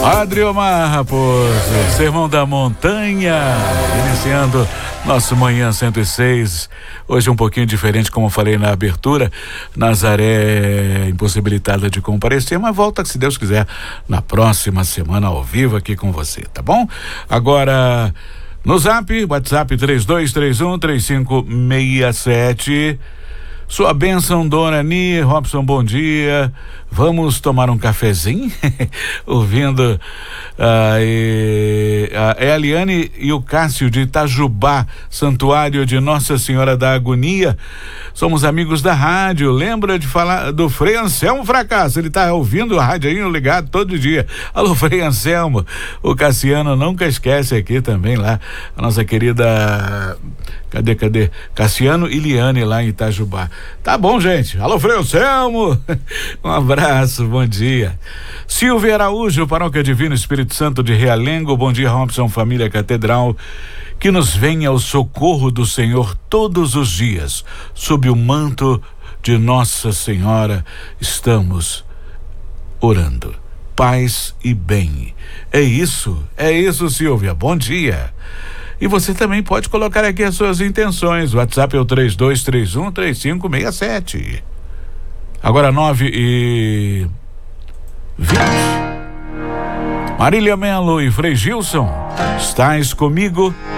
Padre Omar Raposo, Sermão da Montanha, iniciando nosso Manhã 106. Hoje um pouquinho diferente, como eu falei na abertura. Nazaré impossibilitada de comparecer, mas volta, se Deus quiser, na próxima semana ao vivo aqui com você, tá bom? Agora, no WhatsApp 3231-3567. Sua bênção, Dona Ani. Robson, bom dia. Vamos tomar um cafezinho? Ouvindo a Eliane e o Cássio de Itajubá, Santuário de Nossa Senhora da Agonia. Somos amigos da rádio. Lembra de falar do Frei Anselmo Fracasso? Ele tá ouvindo a rádio aí ligado todo dia. Alô, Frei Anselmo. O Cassiano nunca esquece aqui também lá. A nossa querida... Cadê? Cassiano e Liane lá em Itajubá. Tá bom, gente. Alô, Frei Anselmo. Um abraço, bom dia. Silvia Araújo, Paróquia Divino Espírito Santo de Realengo. Bom dia, Robson, família Catedral. Que nos venha o socorro do Senhor todos os dias. Sob o manto de Nossa Senhora, estamos orando. Paz e bem. É isso, Silvia. Bom dia. E você também pode colocar aqui as suas intenções. O WhatsApp é o 3231-3567. Agora 9h20. Marília Melo e Frei Gilson, estás comigo?